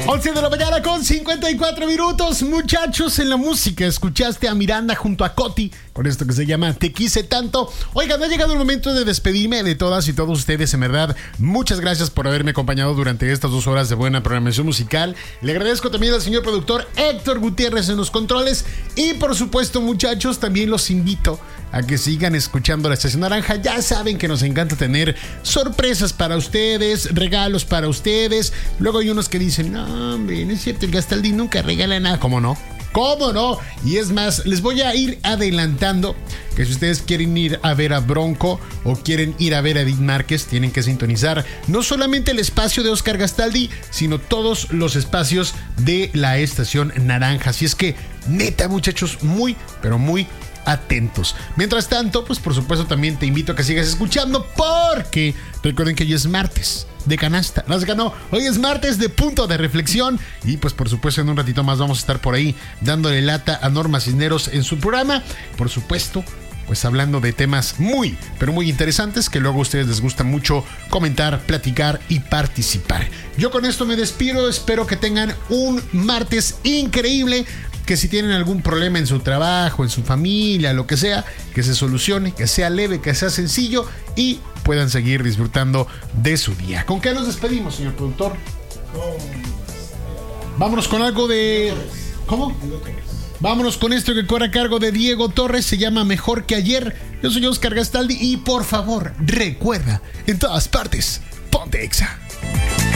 11 de la mañana con 54 minutos. Muchachos, en la música escuchaste a Miranda junto a Coti con esto que se llama Te Quise Tanto. Oigan, ha llegado el momento de despedirme de todas y todos ustedes. En verdad, muchas gracias por haberme acompañado durante estas 2 horas de buena programación musical. Le agradezco también al señor productor Héctor Gutiérrez en los controles. Y por supuesto, muchachos, también los invito a que sigan escuchando la Estación Naranja. Ya saben que nos encanta tener sorpresas para ustedes, regalos para ustedes. Luego hay unos que dicen, no, hombre, no es cierto, el Gastaldi nunca regala nada. ¿Cómo no? ¿Cómo no? Y es más, les voy a ir adelantando que si ustedes quieren ir a ver a Bronco o quieren ir a ver a Edith Márquez, tienen que sintonizar no solamente el espacio de Oscar Gastaldi, sino todos los espacios de la Estación Naranja. Así es que, neta, muchachos, muy, pero muy atentos. Mientras tanto, pues por supuesto también te invito a que sigas escuchando, porque recuerden que hoy es martes de canasta. No, hoy es martes de punto de reflexión y pues por supuesto en un ratito más vamos a estar por ahí dándole lata a Norma Cisneros en su programa. Por supuesto, pues hablando de temas muy, pero muy interesantes que luego a ustedes les gusta mucho comentar, platicar y participar. Yo con esto me despido, espero que tengan un martes increíble, que si tienen algún problema en su trabajo, en su familia, lo que sea, que se solucione, que sea leve, que sea sencillo y puedan seguir disfrutando de su día. ¿Con qué nos despedimos, señor productor? Vámonos con algo de... ¿Cómo? Vámonos con esto que corre a cargo de Diego Torres, se llama Mejor que Ayer. Yo soy Oscar Gastaldi y por favor, recuerda, en todas partes, ponte Exa.